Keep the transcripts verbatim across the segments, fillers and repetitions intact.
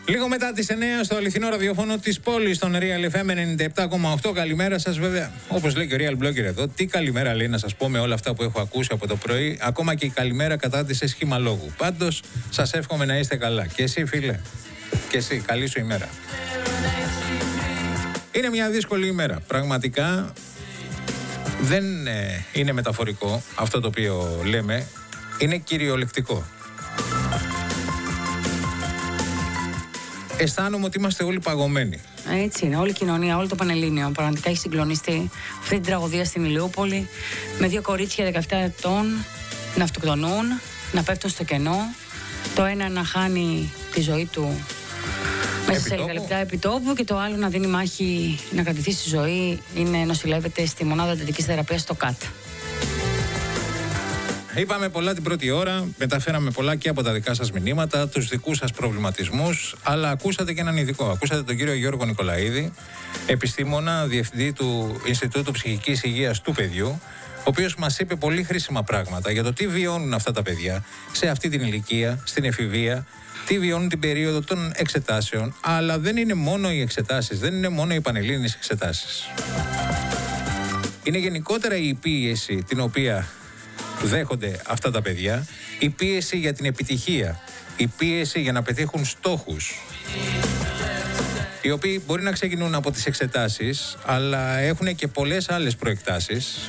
Λίγο μετά τις εννιά στο αληθινό ραδιόφωνο της πόλης, στον Real εφ εμ ενενήντα επτά κόμμα οκτώ. Καλημέρα σας, βέβαια. Όπως λέει και ο Real Blogger εδώ, τι καλημέρα λέει να σας πω με όλα αυτά που έχω ακούσει από το πρωί. Ακόμα και η καλημέρα κατάντησε σχήμα λόγου. Πάντως, σας εύχομαι να είστε καλά. Και εσύ, φίλε. Και εσύ, καλή σου ημέρα. Είναι μια δύσκολη ημέρα. Πραγματικά δεν ε, είναι μεταφορικό αυτό το οποίο λέμε. Είναι κυριολεκτικό. Αισθάνομαι ότι είμαστε όλοι παγωμένοι. Έτσι είναι, όλη η κοινωνία, όλο το Πανελλήνιο πραγματικά έχει συγκλονιστεί αυτή την τραγωδία στην Ηλιούπολη, με δύο κορίτσια δεκαεπτά ετών να αυτοκτονούν, να πέφτουν στο κενό, το ένα να χάνει τη ζωή του μέσα σε λίγα λεπτά επί τόπου και το άλλο να δίνει μάχη να κρατηθεί στη ζωή, είναι νοσηλεύεται στη μονάδα εντατικής θεραπείας στο ΚΑΤ. Είπαμε πολλά την πρώτη ώρα, μεταφέραμε πολλά και από τα δικά σας μηνύματα, τους δικούς σας προβληματισμούς, αλλά ακούσατε και έναν ειδικό. Ακούσατε τον κύριο Γιώργο Νικολαίδη, επιστήμονα, διευθυντή του Ινστιτούτου Ψυχικής Υγείας του Παιδιού, ο οποίος μας είπε πολύ χρήσιμα πράγματα για το τι βιώνουν αυτά τα παιδιά σε αυτή την ηλικία, στην εφηβεία, τι βιώνουν την περίοδο των εξετάσεων, αλλά δεν είναι μόνο οι εξετάσεις, δεν είναι μόνο οι πανελλήνιες εξετάσεις. Είναι γενικότερα η πίεση την οποία δέχονται αυτά τα παιδιά, η πίεση για την επιτυχία, η πίεση για να πετύχουν στόχους, οι οποίοι μπορεί να ξεκινούν από τις εξετάσεις, αλλά έχουν και πολλές άλλες προεκτάσεις.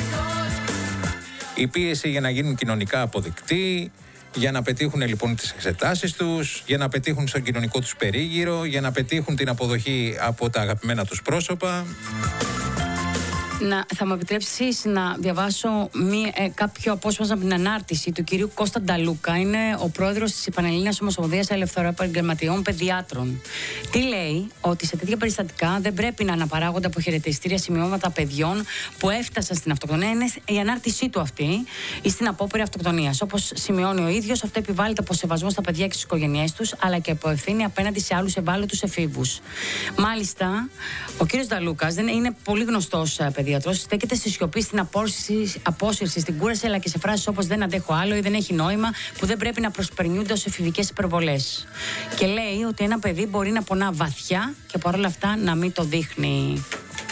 Η πίεση για να γίνουν κοινωνικά αποδεκτοί, για να πετύχουν λοιπόν τις εξετάσεις τους, για να πετύχουν στον κοινωνικό τους περίγυρο, για να πετύχουν την αποδοχή από τα αγαπημένα τους πρόσωπα. Να, θα μου επιτρέψεις να διαβάσω μία, ε, κάποιο απόσπασμα από την ανάρτηση του κυρίου Κώστα Νταλούκα. Είναι ο πρόεδρος της Πανελλήνιας Ομοσπονδίας Ελευθεροεπαγγελματιών Παιδιάτρων. Τι λέει? Ότι σε τέτοια περιστατικά δεν πρέπει να αναπαράγονται από χαιρετιστήρια σημειώματα παιδιών που έφτασαν στην αυτοκτονία. Είναι η ανάρτησή του αυτή ή στην απόπειρα αυτοκτονίας. Όπως σημειώνει ο ίδιος, αυτό επιβάλλεται από σεβασμό στα παιδιά και στις οικογένειές τους, αλλά και από ευθύνη απέναντι σε άλλους ευάλωτους εφήβους. Μάλιστα, ο κύριος Νταλούκας δεν είναι πολύ γνωστός παιδί. Στέκεται στη σιωπή, στην απόσυρση, στην κούραση, αλλά και σε φράσεις όπως «δεν αντέχω άλλο» ή «δεν έχει νόημα», που δεν πρέπει να προσπερνιούνται ως εφηβικές υπερβολές. Και λέει ότι ένα παιδί μπορεί να πονά βαθιά και παρόλα αυτά να μην το δείχνει.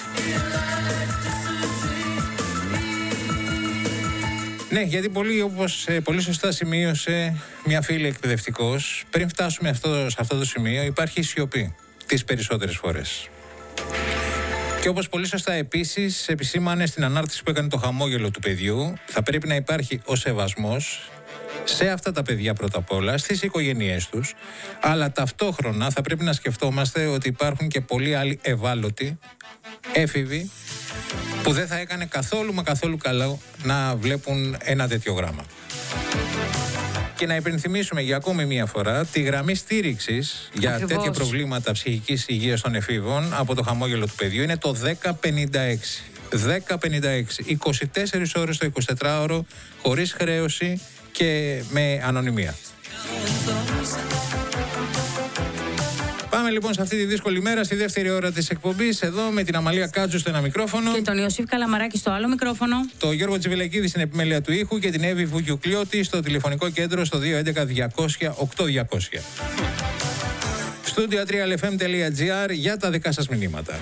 Ναι, γιατί πολύ, όπως πολύ σωστά σημείωσε μια φίλη εκπαιδευτικός, πριν φτάσουμε αυτό, σε αυτό το σημείο υπάρχει σιωπή τις περισσότερες φορές. Και όπως πολύ σωστά επίσης επισήμανε στην ανάρτηση που έκανε το χαμόγελο του παιδιού, θα πρέπει να υπάρχει ο σεβασμός σε αυτά τα παιδιά πρώτα απ' όλα, στις οικογένειές τους, αλλά ταυτόχρονα θα πρέπει να σκεφτόμαστε ότι υπάρχουν και πολλοί άλλοι ευάλωτοι, έφηβοι, που δεν θα έκανε καθόλου μα καθόλου καλό να βλέπουν ένα τέτοιο γράμμα. Και να υπενθυμίσουμε για ακόμη μία φορά τη γραμμή στήριξης για Ακριβώς. τέτοια προβλήματα ψυχικής υγείας των εφήβων από το χαμόγελο του παιδιού είναι το δέκα πενήντα έξι. δέκα πενήντα έξι. είκοσι τέσσερις ώρες το εικοσιτετράωρο, χωρίς χρέωση και με ανωνυμία. Πάμε λοιπόν σε αυτή τη δύσκολη μέρα, στη δεύτερη ώρα της εκπομπής, εδώ με την Αμαλία Κάτζου στο ένα μικρόφωνο. Και τον Ιωσήφ Καλαμαράκη στο άλλο μικρόφωνο. Το Γιώργο Τσιβιλεκίδη στην επιμέλεια του ήχου και την Εύη Βουγιουκλιώτη στο τηλεφωνικό κέντρο στο δύο έντεκα διακόσια οκτώ διακόσια. Στούντιο τρία εφ εμ τελεία τζι άρ για τα δικά σας μηνύματα.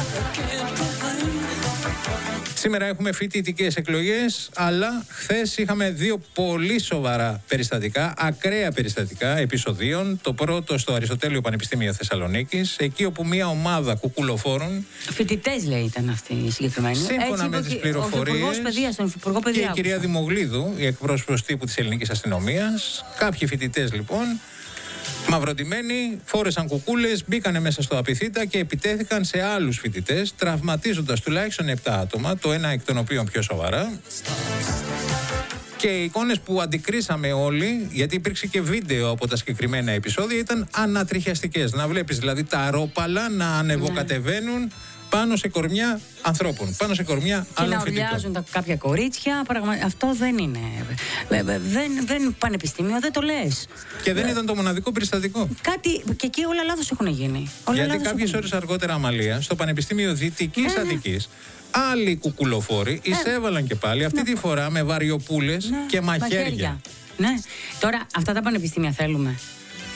Σήμερα έχουμε φοιτητικές εκλογές, αλλά χθες είχαμε δύο πολύ σοβαρά περιστατικά, ακραία περιστατικά επεισοδίων. Το πρώτο στο Αριστοτέλειο Πανεπιστήμιο Θεσσαλονίκης, εκεί όπου μια ομάδα κουκουλοφόρων. Φοιτητές, λέει, ήταν αυτοί οι συγκεκριμένοι. Σύμφωνα Έτσι, με τις πληροφορίες. Και η κυρία Δημογλίδου, η εκπρόσωπος τύπου της ελληνικής αστυνομίας. Κάποιοι φοιτητές λοιπόν, μαυροντημένοι, φόρεσαν κουκούλες, μπήκανε μέσα στο απειθήτα και επιτέθηκαν σε άλλους φοιτητές, τραυματίζοντας τουλάχιστον επτά άτομα, το ένα εκ των οποίων πιο σοβαρά. Και οι εικόνες που αντικρίσαμε όλοι, γιατί υπήρξε και βίντεο από τα συγκεκριμένα επεισόδια, ήταν ανατριχιαστικές. Να βλέπεις δηλαδή τα αρόπαλα να ανεβοκατεβαίνουν ναι. πάνω σε κορμιά ανθρώπων, πάνω σε κορμιά άλλων φοιτητών. Και να ουρλιάζουν τα κάποια κορίτσια, πραγμα... αυτό δεν είναι. Δεν, δεν πανεπιστήμιο, δεν το λες. Και δεν ήταν το μοναδικό περιστατικό. Κάτι, και εκεί όλα λάθος έχουν γίνει. Όλα Γιατί κάποιες ώρες αργότερα, Αμαλία, στο Πανεπιστήμιο Δυτικής ναι, Αττικής, άλλοι κουκουλοφόροι ναι. εισέβαλαν και πάλι, αυτή ναι. τη φορά με βαριοπούλες ναι. και μαχαίρια. μαχαίρια. Ναι. Τώρα, αυτά τα πανεπιστήμια θέλουμε.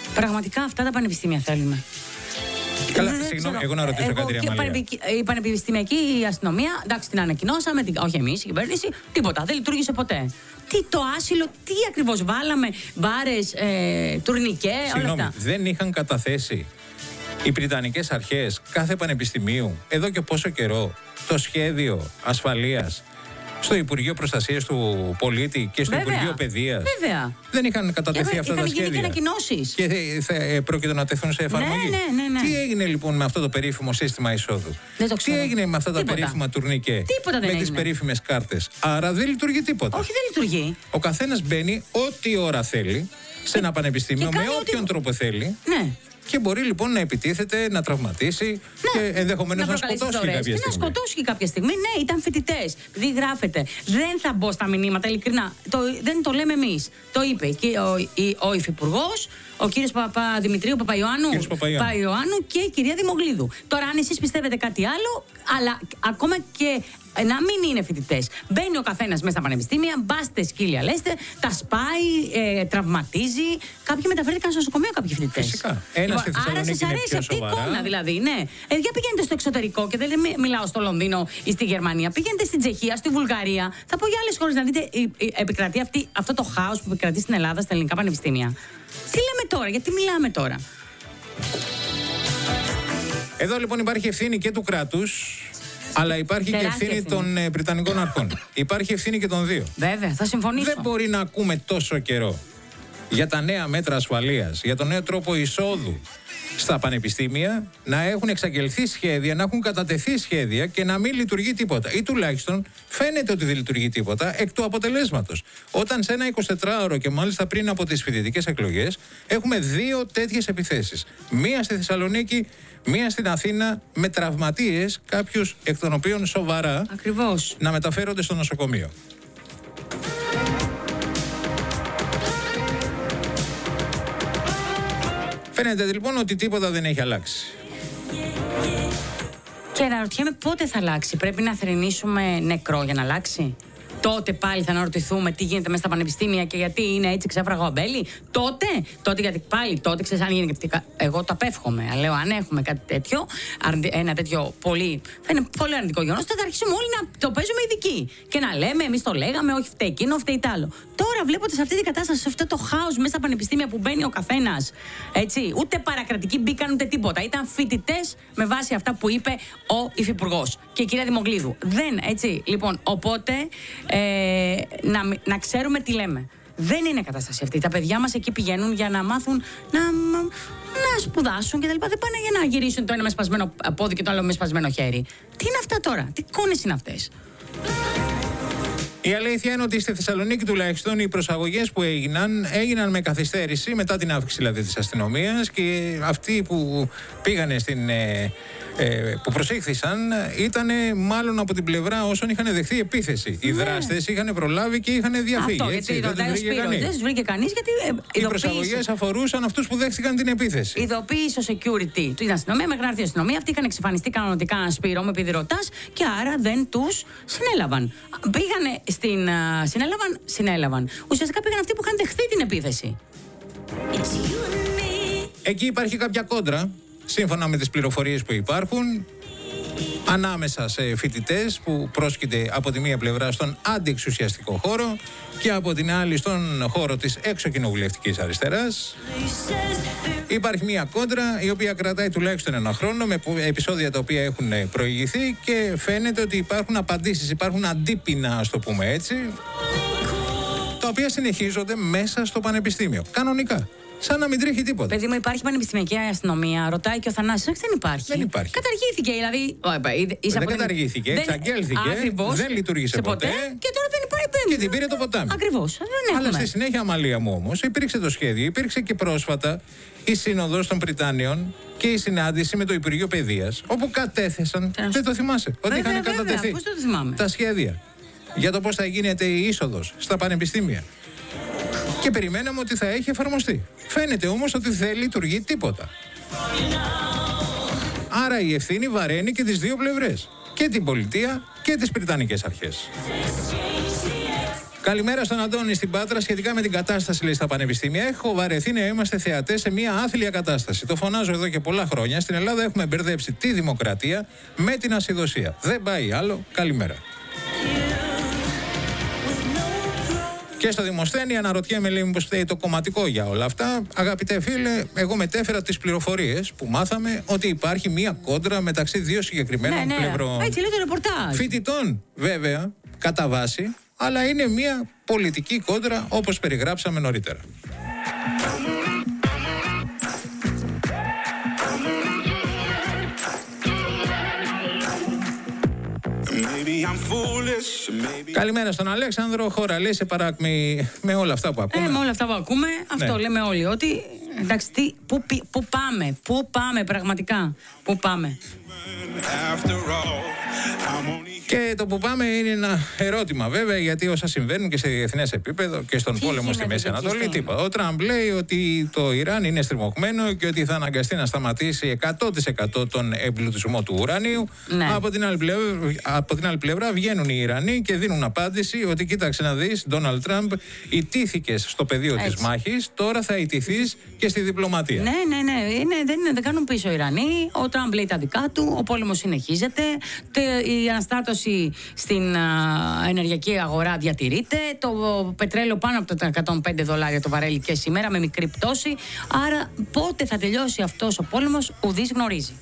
Πραγματικά αυτά τα πανεπιστήμια θέλουμε. Καλά, συγγνώμη, εγώ να ρωτήσω κάτι, Αμαλία. Η πανεπιστημιακή αστυνομία, εντάξει, την ανακοινώσαμε, την, όχι εμείς, η κυβέρνηση, τίποτα, δεν λειτουργήσε ποτέ. Τι το άσυλο, τι ακριβώς βάλαμε, μπάρες, ε, τουρνικέ, όλα αυτά. Δεν είχαν καταθέσει οι Βρυτανικές αρχές κάθε πανεπιστημίου εδώ και πόσο καιρό το σχέδιο ασφαλείας στο Υπουργείο Προστασίας του Πολίτη και στο Βέβαια. Υπουργείο Παιδείας? Βέβαια. Δεν είχαν κατατεθεί Είχαν, αυτά είχαν τα σχέδια. Είχαν γίνει και ανακοινώσεις. Και θα, ε, πρόκειται να τεθούν σε εφαρμογή. Ναι, ναι, ναι, ναι. Τι έγινε λοιπόν με αυτό το περίφημο σύστημα εισόδου? Δεν το ξέρω. Τι έγινε με αυτά τα Τίποτα. περίφημα τουρνικέ? Τίποτα δεν με τις περίφημες κάρτες? Άρα δεν λειτουργεί τίποτα. Όχι, δεν λειτουργεί. Ο καθένας μπαίνει ό,τι ώρα θέλει σε ένα πανεπιστήμιο με όποιον ό,τι... τρόπο θέλει. Ναι. Και μπορεί λοιπόν να επιτίθεται, να τραυματίσει ναι. και ενδεχομένως να, να σκοτώσει κάποια στιγμή. Να σκοτώσει κάποια στιγμή. Ναι, ήταν φοιτητές. Δεν γράφεται. Δεν θα μπω στα μηνύματα, ειλικρινά. Το, δεν το λέμε εμείς. Το είπε και ο, ο, ο Υφυπουργός, ο κύριος Παπαδημητρίου Παπαϊωάννου, Παπαϊωάννου και η κυρία Δημογλίδου. Τώρα, αν εσείς πιστεύετε κάτι άλλο, αλλά ακόμα και να μην είναι φοιτητές. Μπαίνει ο καθένας μέσα στα πανεπιστήμια, μπάστε σκύλια, λέστε, τα σπάει, ε, τραυματίζει. Κάποιοι μεταφέρθηκαν στο νοσοκομείο, κάποιοι φοιτητές. Φυσικά. Ένα στη Θεσσαλονίκη είναι πιο σοβαρά. Άρα σας αρέσει αυτή η εικόνα, δηλαδή, ναι. Ε, για πηγαίνετε στο εξωτερικό και δεν μιλάω στο Λονδίνο ή στη Γερμανία. Πηγαίνετε στην Τσεχία, στη Βουλγαρία. Θα πω για άλλες χώρες να δείτε, επικρατεί αυτή, αυτό το χάος που επικρατεί στην Ελλάδα, στα ελληνικά πανεπιστήμια. Τι λέμε τώρα, γιατί μιλάμε τώρα? Εδώ λοιπόν υπάρχει ευθύνη και του κράτους, αλλά υπάρχει τεράστια και ευθύνη, ευθύνη των ε, Βρυτανικών αρχών. Υπάρχει ευθύνη και των δύο. Βέβαια, θα συμφωνήσω. Δεν μπορεί να ακούμε τόσο καιρό για τα νέα μέτρα ασφαλείας, για τον νέο τρόπο εισόδου στα πανεπιστήμια, να έχουν εξαγγελθεί σχέδια, να έχουν κατατεθεί σχέδια και να μην λειτουργεί τίποτα. Ή τουλάχιστον φαίνεται ότι δεν λειτουργεί τίποτα εκ του αποτελέσματος. Όταν σε ένα εικοσιτετράωρο και μάλιστα πριν από τις φοιτητικές εκλογές έχουμε δύο τέτοιες επιθέσεις. Μία στη Θεσσαλονίκη, μία στην Αθήνα, με τραυματίες, κάποιους εκ των οποίων σοβαρά, ακριβώς, να μεταφέρονται στο νοσοκομείο. Φαίνεται λοιπόν ότι τίποτα δεν έχει αλλάξει. Και αναρωτιέμαι πότε θα αλλάξει. Πρέπει να θρηνήσουμε νεκρό για να αλλάξει. Τότε πάλι θα αναρωτηθούμε τι γίνεται μέσα στα πανεπιστήμια και γιατί είναι έτσι ξέφραγο αμπέλι. Τότε, τότε γιατί πάλι, τότε ξέρεις αν γίνει. Εγώ το απέφχομαι. Αλλά λέω, αν έχουμε κάτι τέτοιο, ένα τέτοιο πολύ. Θα είναι πολύ αρνητικό γεγονός. Τότε θα αρχίσουμε όλοι να το παίζουμε ειδικοί. Και να λέμε, εμείς το λέγαμε, όχι φταίει εκείνο, φταίει τ' άλλο. Τώρα βλέπετε σε αυτή την κατάσταση, σε αυτό το χάος μέσα στα πανεπιστήμια που μπαίνει ο καθένας. Έτσι, ούτε παρακρατικοί μπήκαν ούτε τίποτα. Ήταν φοιτητές με βάση αυτά που είπε ο Υφυπουργός και η κυρία Δημογλίδου. Δεν, έτσι. Λοιπόν, οπότε. Ε, να, να ξέρουμε τι λέμε. Δεν είναι κατάσταση αυτή. Τα παιδιά μας εκεί πηγαίνουν για να μάθουν να, να σπουδάσουν και τα λοιπά. Δεν πάνε για να γυρίσουν το ένα με σπασμένο πόδι και το άλλο με σπασμένο χέρι. Τι είναι αυτά τώρα, τι εικόνες είναι αυτές? Η αλήθεια είναι ότι στη Θεσσαλονίκη τουλάχιστον οι προσαγωγές που έγιναν έγιναν με καθυστέρηση μετά την αύξηση δηλαδή της αστυνομίας, και αυτοί που πήγανε στην, ε, ε, που προσήχθησαν ήταν μάλλον από την πλευρά όσων είχαν δεχθεί επίθεση. Ναι. Οι δράστες είχαν προλάβει και είχαν διαφύγει. Αυτό, έτσι, γιατί δεν τους βρήκε κανείς. Δεν τους βρήκε κανείς γιατί ε, οι προσαγωγές αφορούσαν αυτούς που δέχτηκαν την επίθεση. Ειδοποίησε ο security την αστυνομία, μέχρι να έρθει η αστυνομία. Αυτοί είχαν εξυφανιστεί κανονικά ένα Σπύρο με πηδηρωτάς και άρα δεν τους συνέλαβαν. Πήγανε στην. Uh, συνέλαβαν, συνέλαβαν. Ουσιαστικά πήγαν αυτοί που είχαν δεχθεί την επίθεση. Εκεί υπάρχει κάποια κόντρα, σύμφωνα με τις πληροφορίες που υπάρχουν, ανάμεσα σε φοιτητές που πρόσκειται από τη μία πλευρά στον αντιεξουσιαστικό χώρο και από την άλλη στον χώρο της εξωκοινοβουλευτικής αριστεράς. Υπάρχει μία κόντρα η οποία κρατάει τουλάχιστον ένα χρόνο, με επεισόδια τα οποία έχουν προηγηθεί, και φαίνεται ότι υπάρχουν απαντήσεις, υπάρχουν αντίπεινα, ας το πούμε έτσι, τα οποία συνεχίζονται μέσα στο πανεπιστήμιο. Κανονικά. Σαν να μην τρέχει τίποτα. Παιδί μου, υπάρχει πανεπιστημιακή αστυνομία, ρωτάει και ο Θανάσης. Όχι, δεν υπάρχει. Δεν υπάρχει. Καταργήθηκε, δηλαδή. Δεν καταργήθηκε, δεν... εξαγγέλθηκε, Ακριβώς, δεν λειτουργήσε ποτέ, ποτέ. Και τώρα δεν υπάρχει. Και την πήρε το ποτάμι. Ακριβώς. Αλλά στη συνέχεια, Αμαλία μου, όμως, υπήρξε το σχέδιο. Υπήρξε και πρόσφατα η Σύνοδος των Πριτάνιων και η συνάντηση με το Υπουργείο Παιδείας, όπου κατέθεσαν. Τέλος. Δεν το θυμάσαι. Ότι βέβαια, είχαν βέβαια, κατατεθεί πώς το θυμάμαι. τα σχέδια για το πώς θα γίνεται η είσοδος στα πανεπιστήμια. Και περιμέναμε ότι θα έχει εφαρμοστεί. Φαίνεται όμως ότι δεν λειτουργεί τίποτα. Άρα η ευθύνη βαραίνει και τις δύο πλευρές. Και την πολιτεία και τις Βρυτανικές αρχές. Καλημέρα στον Αντώνη στην Πάτρα. Σχετικά με την κατάσταση, λέει, στα πανεπιστήμια. Έχω βαρεθεί να είμαστε θεατές σε μια άθλια κατάσταση. Το φωνάζω εδώ και πολλά χρόνια. Στην Ελλάδα έχουμε μπερδέψει τη δημοκρατία με την ασυδοσία. Δεν πάει άλλο. Καλημέρα. Και στο Δημοσθένη αναρωτιέμαι, λέει, μήπως φταίει το κομματικό για όλα αυτά. Αγαπητέ φίλε, εγώ μετέφερα τις πληροφορίες που μάθαμε ότι υπάρχει μία κόντρα μεταξύ δύο συγκεκριμένων ναι, ναι. πλευρών. Έτσι λέει το ρεπορτάζ. Φοιτητών, βέβαια, κατά βάση, αλλά είναι μία πολιτική κόντρα όπως περιγράψαμε νωρίτερα. Καλημέρα στον Αλέξανδρο. Χώρα, λέει, σε παράκμη με όλα αυτά που ακούμε. Ε, με όλα αυτά που ακούμε, αυτό ναι. λέμε όλοι. Ότι εντάξει, τι, πού, πού πάμε, πού πάμε πραγματικά, πού πάμε. Και το που πάμε είναι ένα ερώτημα, βέβαια, γιατί όσα συμβαίνουν και σε διεθνές επίπεδο και στον τι πόλεμο στη Μέση Ανατολή, τίποτα. Ο Τραμπ λέει ότι το Ιράν είναι στριμωγμένο και ότι θα αναγκαστεί να σταματήσει εκατό τοις εκατό τον εμπλουτισμό του ουρανίου. Ναι. Από, την άλλη πλευρά, από την άλλη πλευρά βγαίνουν οι Ιρανοί και δίνουν απάντηση ότι κοίταξε να δεις, Ντόναλντ Τραμπ, ιτήθηκες στο πεδίο της μάχης, τώρα θα ιτηθείς και στη διπλωματία. Ναι, ναι, ναι. Είναι, δεν, δεν κάνουν πίσω οι Ιρανοί. Ο Τραμπ λέει τα δικά του, ο πόλεμος συνεχίζεται, η αναστάτωση στην α, ενεργειακή αγορά διατηρείται, το πετρέλαιο πάνω από τα εκατόν πέντε δολάρια το βαρέλι και σήμερα με μικρή πτώση. Άρα πότε θα τελειώσει αυτός ο πόλεμος, ουδής γνωρίζει.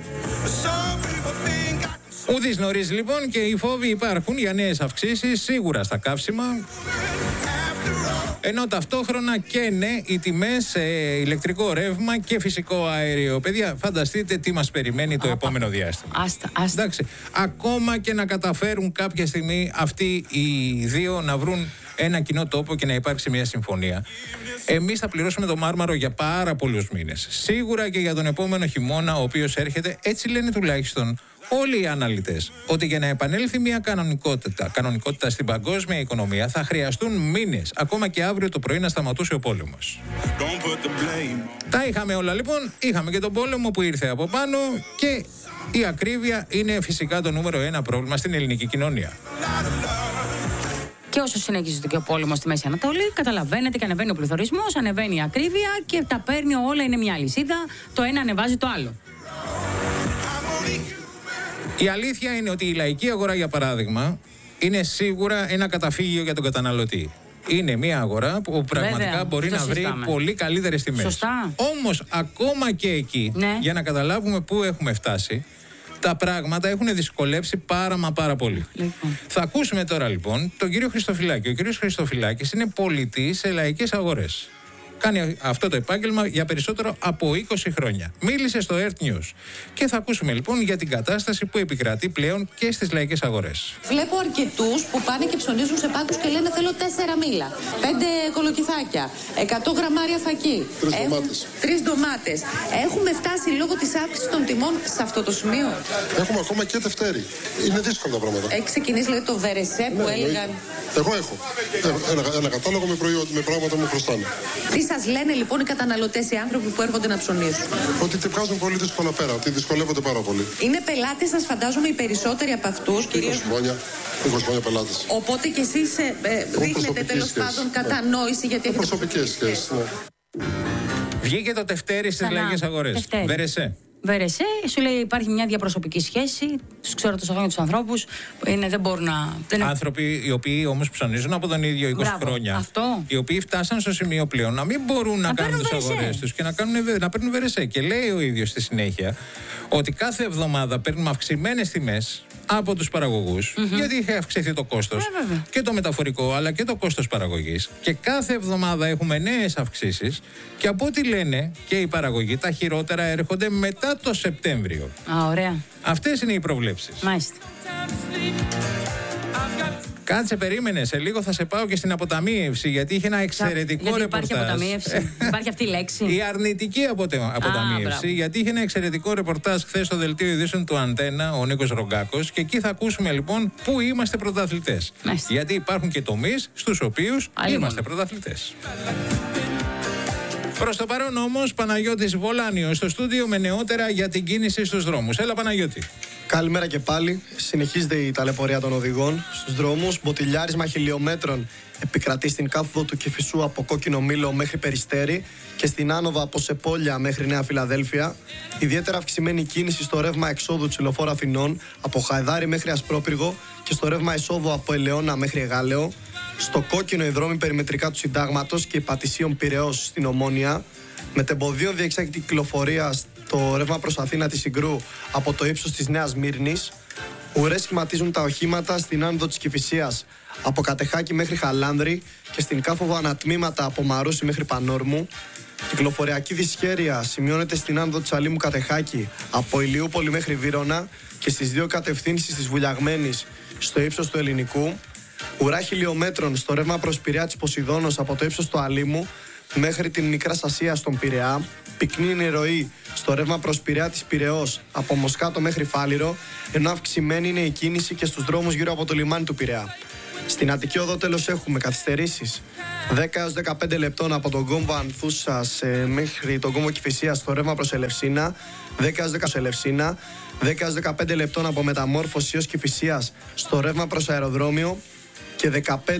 Ουδής γνωρίζει λοιπόν, και οι φόβοι υπάρχουν για νέες αυξήσεις σίγουρα στα καύσιμα. Ενώ ταυτόχρονα καίνε οι τιμές σε ηλεκτρικό ρεύμα και φυσικό αέριο. Παιδιά, φανταστείτε τι μας περιμένει το Α, επόμενο διάστημα. Άστα, άστα. Εντάξει, ακόμα και να καταφέρουν κάποια στιγμή αυτοί οι δύο να βρουν ένα κοινό τόπο και να υπάρξει μια συμφωνία, εμείς θα πληρώσουμε το μάρμαρο για πάρα πολλούς μήνες. Σίγουρα και για τον επόμενο χειμώνα, ο οποίος έρχεται, έτσι λένε τουλάχιστον όλοι οι αναλυτές, ότι για να επανέλθει μια κανονικότητα, κανονικότητα στην παγκόσμια οικονομία θα χρειαστούν μήνες, ακόμα και αύριο το πρωί να σταματούσε ο πόλεμος. Τα είχαμε όλα λοιπόν, είχαμε και τον πόλεμο που ήρθε από πάνω και η ακρίβεια είναι φυσικά το νούμερο ένα πρόβλημα στην ελληνική κοινωνία. Και όσο συνεχίζεται και ο πόλεμος στη Μέση Ανατολή, καταλαβαίνετε και ανεβαίνει ο πληθωρισμός, ανεβαίνει η ακρίβεια και τα παίρνει όλα, είναι μια λυσίδα, το ένα ανεβάζει το άλλο. Η αλήθεια είναι ότι η λαϊκή αγορά, για παράδειγμα, είναι σίγουρα ένα καταφύγιο για τον καταναλωτή. Είναι μια αγορά που πραγματικά Βέβαια, μπορεί να βρει πολύ καλύτερες τιμές. Σωστά. Όμως, ακόμα και εκεί, ναι. για να καταλάβουμε πού έχουμε φτάσει, τα πράγματα έχουν δυσκολέψει πάρα μα πάρα πολύ. Λοιπόν. Θα ακούσουμε τώρα λοιπόν τον κύριο Χριστοφυλάκη. Ο κύριος Χριστοφυλάκης είναι πολιτής σε λαϊκές αγορές. Κάνει αυτό το επάγγελμα για περισσότερο από είκοσι χρόνια. Μίλησε στο Earth News. Και θα ακούσουμε λοιπόν για την κατάσταση που επικρατεί πλέον και στις λαϊκές αγορές. Βλέπω αρκετούς που πάνε και ψωνίζουν σε πάγκους και λένε θέλω τέσσερα μήλα, πέντε κολοκυθάκια, εκατό γραμμάρια φακί. Τρεις ντομάτες. Τρεις ντομάτες. Έχουμε φτάσει λόγω της αύξησης των τιμών σε αυτό το σημείο. Έχουμε ακόμα και Δευτέρη. Είναι δύσκολα τα πράγματα. Έχει ξεκινήσει δηλαδή το βερεσέ που ναι, έλεγαν. Εγώ έχω. Ένα, ένα κατάλογο με, προϊό, με πράγματα που μου χρωστάνε. Τι σας λένε λοιπόν οι καταναλωτές, οι άνθρωποι που έρχονται να ψωνίσουν? Ότι τη βγάζουν πολύ δύσκολα πέρα, ότι δυσκολεύονται πάρα πολύ. Είναι πελάτες σας, φαντάζομαι, οι περισσότεροι από αυτούς. είκοσι χρόνια, είκοσι χρόνια πελάτες. Οπότε και εσείς ε, ε, δείχνετε τέλος πάντων κατανόηση γιατί έχετε προσωπικές σχέσεις. Ναι. Βγήκε το Τευτέρι στις λαϊκές αγορές. Βερεσέ. Βερεσέ, σου λέει υπάρχει μια διαπροσωπική σχέση. Τους ξέρω τόσα χρόνια τους ανθρώπους. Είναι, δεν μπορούν να. Δεν... Άνθρωποι οι οποίοι όμως ψωνίζουν από τον ίδιο είκοσι Μπράβο, χρόνια. Αυτό. Οι οποίοι φτάσαν στο σημείο πλέον να μην μπορούν να, να κάνουν τις αγορές τους και να, κάνουν, να παίρνουν βερεσέ. Και λέει ο ίδιος στη συνέχεια ότι κάθε εβδομάδα παίρνουμε αυξημένες τιμές από τους παραγωγούς, mm-hmm. γιατί είχε αυξηθεί το κόστος yeah, και το μεταφορικό αλλά και το κόστος παραγωγής. Και κάθε εβδομάδα έχουμε νέες αυξήσεις και από ό,τι λένε και οι παραγωγοί, τα χειρότερα έρχονται μετά το Σεπτέμβριο. Α, ωραία. Αυτές είναι οι προβλέψεις. Μάλιστα. Κάτσε, περίμενε. Σε λίγο θα σε πάω και στην αποταμίευση, γιατί είχε ένα εξαιρετικό γιατί ρεπορτάζ. Υπάρχει αποταμίευση. Υπάρχει αυτή η λέξη. Η αρνητική αποταμίευση, Α, γιατί είχε ένα εξαιρετικό ρεπορτάζ χθες στο δελτίο ειδήσεων του Αντένα, ο Νίκος Ρογκάκος, και εκεί θα ακούσουμε λοιπόν πού είμαστε πρωταθλητές. Γιατί υπάρχουν και τομείς στους οποίους Άλλη είμαστε πρωταθλητές. Προς το παρόν όμως, Παναγιώτης Βολάνιος στο στούντιο με νεότερα για την κίνηση στους δρόμους. Έλα, Παναγιώτη. Καλημέρα και πάλι. Συνεχίζεται η ταλαιπωρία των οδηγών στους δρόμους. Μποτιλιάρισμα χιλιόμετρων επικρατεί στην κάθοδο του Κηφισού από Κόκκινο Μήλο μέχρι Περιστέρι και στην άνοδο από Σεπόλια μέχρι Νέα Φιλαδέλφια. Ιδιαίτερα αυξημένη κίνηση στο ρεύμα εξόδου της Λεωφόρου Αθηνών από Χαϊδάρι μέχρι Ασπρόπυργο και στο ρεύμα εισόδου από Ελαιώνα μέχρι Εγάλεο. Στο κόκκινο οι δρόμοι περιμετρικά του Συντάγματος και Πατησίων Πειραιώς στην Ομόνια. Μετεμποδίων διεξάγεται κυκλοφορία στο ρεύμα προς Αθήνα της Συγκρού από το ύψος της Νέας Μύρνης. Ουρές σχηματίζουν τα οχήματα στην άνοδο της Κηφισίας από Κατεχάκη μέχρι Χαλάνδρη και στην κάθοδο ανατμήματα από Μαρούσι μέχρι Πανόρμου. Κυκλοφοριακή δυσχέρεια σημειώνεται στην άνοδο της Αλήμου Κατεχάκη από Ηλιούπολη μέχρι Βύρωνα και στις δύο κατευθύνσεις της Βουλιαγμένης στο ύψος του Ελληνικού. Ουρά χιλιόμετρων στο ρεύμα προς Πειραιά της Ποσειδώνος από το ύψος του Αλήμου μέχρι την Μικρά Σασία στον Πειραιά. Πυκνή είναι η ροή στο ρεύμα προς Πειραιά της Πειραιώς από Μοσκάτο μέχρι Φάληρο, ενώ αυξημένη είναι η κίνηση και στους δρόμους γύρω από το λιμάνι του Πειραιά. Στην Αττική Οδό τέλος έχουμε καθυστερήσεις δέκα έως δεκαπέντε λεπτών από τον κόμβο Ανθούσας ε, μέχρι τον κόμβο Κηφισίας στο ρεύμα προς Ελευσίνα, δέκα έως δεκαπέντε Ελευσίνα, δέκα έως δεκαπέντε λεπτών από Μεταμόρφωση έως Κηφισίας στο ρεύμα προς Αεροδρόμιο και δεκαπέντε